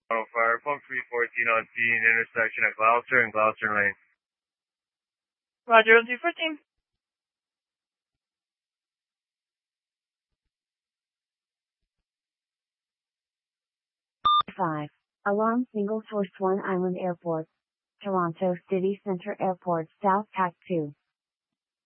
Auto Fire, Pump 314 on scene, intersection at Gloucester and Gloucester Lane. Roger, 214. 5. Alarm single source 1 Island Airport. Toronto City Centre Airport South Pack 2.